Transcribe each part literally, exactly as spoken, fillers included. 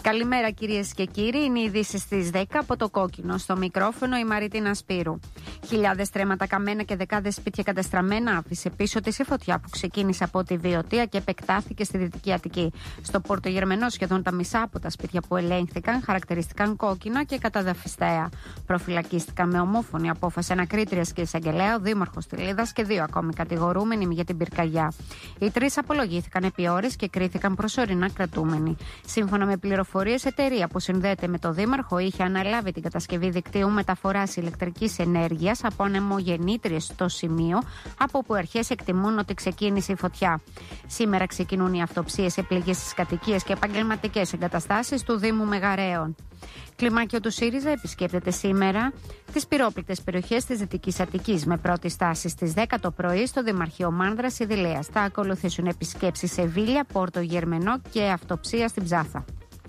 Καλημέρα κυρίες και κύριοι, είναι οι ειδήσεις στις δέκα από το Κόκκινο. Στο μικρόφωνο η Μαρίτινα Σπύρου. Χιλιάδες τρέματα καμένα και δεκάδες σπίτια κατεστραμμένα άφησε πίσω της η φωτιά που ξεκίνησε από τη Βιωτία και επεκτάθηκε στη Δυτική Αττική. Στο Πόρτο Γερμενό σχεδόν τα μισά από τα σπίτια που ελέγχθηκαν χαρακτηριστηκαν κόκκινα και καταδαφιστέα. Προφυλακίστηκαν με ομόφωνη απόφαση ανακρίτριας και εισαγγελέα ο Δήμαρχος Τηλίδας και δύο ακόμη κατηγορούμενοι για την πυρκαγιά. Οι τρεις απολογήθηκαν επί ώρες και κρίθηκαν προσωρινά κρατούμενοι. Σύμφωνα με πληροφορίες, εταιρεία που συνδέεται με το Δήμαρχο είχε αναλάβει την κατασκευή δικτύου μεταφοράς ηλεκτρικής ενέργειας από ανεμογεννήτριες στο σημείο από όπου αρχές εκτιμούν ότι ξεκίνησε η φωτιά. Σήμερα ξεκινούν οι αυτοψίες σε πληγές στις κατοικίες και επαγγελματικές εγκαταστάσεις του Δήμου Μεγαρέων. Κλιμάκιο του ΣΥΡΙΖΑ επισκέπτεται σήμερα τις πυρόπληκτες περιοχές της Δυτικής Αττικής με πρώτη στάση στις δέκα το πρωί στο Δημαρχείο Μάνδρας Ιδηλαίας. Θα ακολουθήσουν επισκέψεις σε Βίλια, Πόρτο Γερμενό και αυτοψία στην Ψάθα.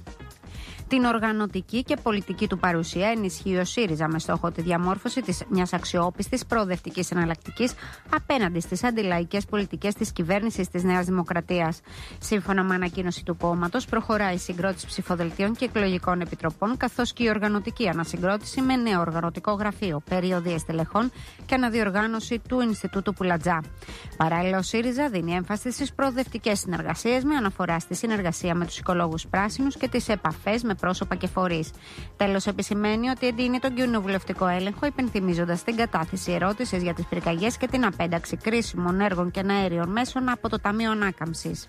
Την οργανωτική και πολιτική του παρουσία ενισχύει ο ΣΥΡΙΖΑ με στόχο τη διαμόρφωση της μιας αξιόπιστης προοδευτικής εναλλακτικής απέναντι στις αντιλαϊκές πολιτικές της κυβέρνησης της Νέας Δημοκρατίας. Σύμφωνα με ανακοίνωση του κόμματος, προχωράει η συγκρότηση ψηφοδελτίων και εκλογικών επιτροπών, καθώς και η οργανωτική ανασυγκρότηση με νέο οργανωτικό γραφείο, περιοδίες τελεχών και αναδιοργάνωση του Ινστιτούτου Πουλατζά. Παράλληλα, ο ΣΥΡΙΖΑ δίνει έμφαση στις προοδευτικές συνεργασίες με αναφορά στη συνεργασία με τους οικολόγους πράσινους και τις επαφές με πρόσωπα και φορείς. Τέλος, επισημαίνει ότι εντείνει τον κοινοβουλευτικό έλεγχο, υπενθυμίζοντας την κατάθεση ερώτησης για τις πυρκαγιές και την απένταξη κρίσιμων έργων και αναέριων μέσων από το Ταμείο Ανάκαμψης.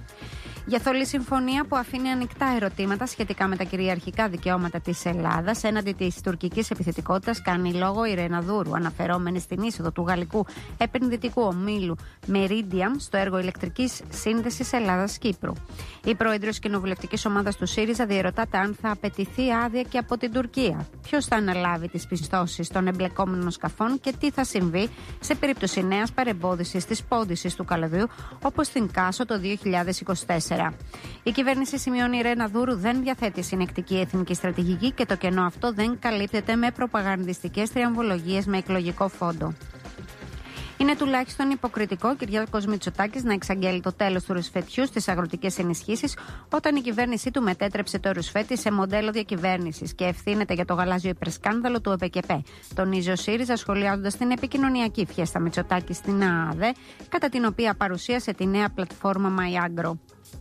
Για θολή συμφωνία που αφήνει ανοιχτά ερωτήματα σχετικά με τα κυριαρχικά δικαιώματα της Ελλάδας έναντι της τουρκικής επιθετικότητας, κάνει λόγο η Ιρένα Δούρου, αναφερόμενη στην είσοδο του γαλλικού επενδυτικού ομίλου Meridiam στο έργο ηλεκτρικής σύνδεσης Ελλάδας-Κύπρου. Η πρόεδρος κοινοβουλευτικής ομάδας του ΣΥΡΙΖΑ διερωτάται αν θα απαιτηθεί άδεια και από την Τουρκία. Ποιος θα αναλάβει τις πιστώσεις των εμπλεκόμενων σκαφών και τι θα συμβεί σε περίπτωση νέας παρεμπόδισης της πόντισης του καλωδίου, όπως στην Κάσο το δύο χιλιάδες είκοσι τέσσερα. Η κυβέρνηση, σημειώνει η Ιρένα Δούρου, δεν διαθέτει συνεκτική εθνική στρατηγική και το κενό αυτό δεν καλύπτεται με προπαγανδιστικές τριαμβολογίες με εκλογικό φόντο. Είναι τουλάχιστον υποκριτικό ο Κυριάκος Μητσοτάκης να εξαγγέλει το τέλος του ρουσφετιού στις αγροτικές ενισχύσεις, όταν η κυβέρνησή του μετέτρεψε το ρουσφέτι σε μοντέλο διακυβέρνησης και ευθύνεται για το γαλάζιο υπερσκάνδαλο του ΕΠΕΚΕΠΕ. Τονίζει ο ΣΥΡΙΖΑ, σχολιάζοντας την επικοινωνιακή φιέστα Μητσοτάκη στην ΑΑΔΕ, κατά την οποία παρουσίασε τη νέα πλατφόρμα MyAgro.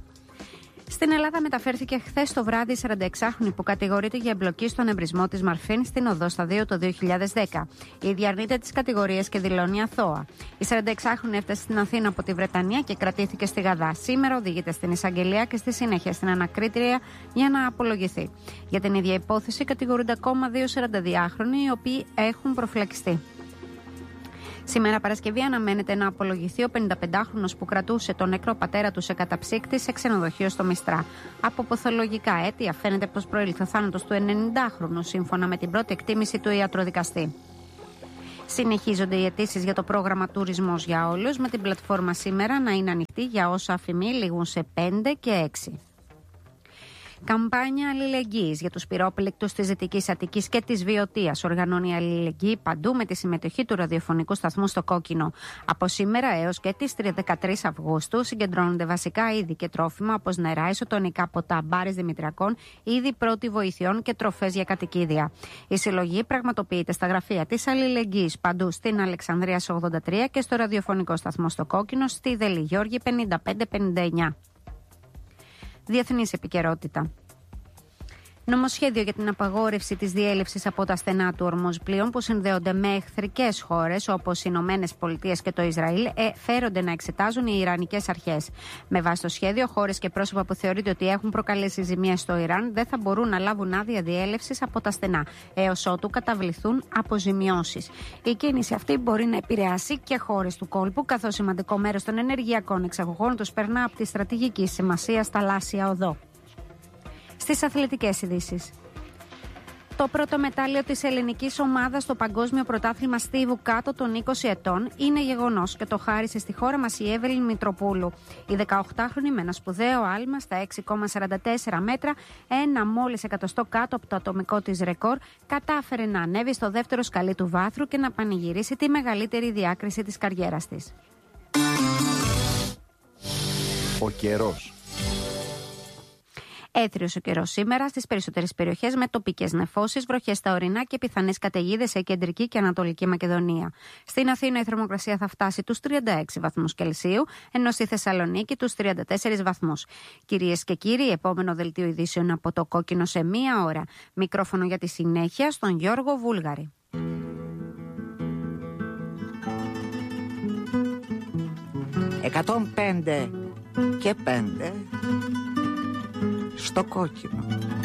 Στην Ελλάδα μεταφέρθηκε χθες το βράδυ η σαρανταεξάχρονη που κατηγορείται για εμπλοκή στον εμπρισμό της Μαρφίν στην Οδό Σταδίου το δύο χιλιάδες δέκα. Η ίδια αρνείται τις κατηγορίες και δηλώνει αθώα. Η σαρανταεξάχρονη έφτασε στην Αθήνα από τη Βρετανία και κρατήθηκε στη Γαδά. Σήμερα οδηγείται στην εισαγγελία και στη συνέχεια στην ανακρίτρια για να απολογηθεί. Για την ίδια υπόθεση κατηγορούνται ακόμα δύο σαρανταδυάχρονοι οι οποίοι έχουν προφυλακιστεί. Σήμερα Παρασκευή αναμένεται να απολογηθεί ο πενηνταπεντάχρονος που κρατούσε τον νεκρό πατέρα του σε καταψύκτη σε ξενοδοχείο στο Μιστρά. Από παθολογικά αίτια φαίνεται πως προήλθε ο θάνατος του ενενηντάχρονου, σύμφωνα με την πρώτη εκτίμηση του ιατροδικαστή. Συνεχίζονται οι αιτήσεις για το πρόγραμμα Τουρισμός για Όλους, με την πλατφόρμα σήμερα να είναι ανοιχτή για όσα αφημί λήγουν σε πέντε και έξι. Καμπάνια αλληλεγγύης για τους πυρόπληκτους της Δυτικής Αττικής και της Βιωτίας. Οργανώνει αλληλεγγύη παντού με τη συμμετοχή του ραδιοφωνικού σταθμού στο Κόκκινο. Από σήμερα έως και τις δεκατρείς Αυγούστου συγκεντρώνονται βασικά είδη και τρόφιμα όπως νερά, ισοτονικά ποτά, μπάρες δημητριακών, είδη πρώτη βοηθειών και τροφές για κατοικίδια. Η συλλογή πραγματοποιείται στα γραφεία της αλληλεγγύης παντού στην Αλεξανδρίας ογδόντα τρία και στο ραδιοφωνικό σταθμό στο Κόκκινο στη Δελή Γιώργη πενήντα πέντε πενήντα εννιά. Διεθνής επικαιρότητα. Νομοσχέδιο για την απαγόρευση της διέλευσης από τα στενά του Ορμούζ πλοίων που συνδέονται με εχθρικές χώρες όπως οι Ηνωμένες Πολιτείες και το Ισραήλ ε, φέρονται να εξετάζουν οι Ιρανικές αρχές. Με βάση το σχέδιο, χώρες και πρόσωπα που θεωρείται ότι έχουν προκαλέσει ζημίες στο Ιράν δεν θα μπορούν να λάβουν άδεια διέλευσης από τα στενά, έως ότου καταβληθούν αποζημιώσεις. Η κίνηση αυτή μπορεί να επηρεάσει και χώρες του κόλπου, καθώς σημαντικό μέρος των ενεργειακών εξαγωγών τους περνά από τη στρατηγική σημασία θαλάσσια οδό. Στις αθλητικές ειδήσεις. Το πρώτο μετάλλιο της ελληνικής ομάδας στο Παγκόσμιο Πρωτάθλημα Στίβου κάτω των είκοσι ετών είναι γεγονός και το χάρισε στη χώρα μας η Εύελιν Μητροπούλου. Η δεκαοκτάχρονη με ένα σπουδαίο άλμα στα έξι κόμμα σαράντα τέσσερα μέτρα, ένα μόλις εκατοστό κάτω από το ατομικό της ρεκόρ, κατάφερε να ανέβει στο δεύτερο σκαλί του βάθρου και να πανηγυρίσει τη μεγαλύτερη διάκριση της καριέρας της. Ο καιρός. Έθριος ο καιρός σήμερα στις περισσότερες περιοχές με τοπικές νεφώσεις, βροχές στα ορεινά και πιθανές καταιγίδες σε κεντρική και ανατολική Μακεδονία. Στην Αθήνα η θερμοκρασία θα φτάσει τους τριάντα έξι βαθμούς Κελσίου, ενώ στη Θεσσαλονίκη τους τριάντα τέσσερις βαθμούς. Κυρίες και κύριοι, επόμενο δελτίο ειδήσεων από το Κόκκινο σε μία ώρα. Μικρόφωνο για τη συνέχεια στον Γιώργο Βούλγαρη. εκατόν πέντε και πέντε στο Κόκκινο.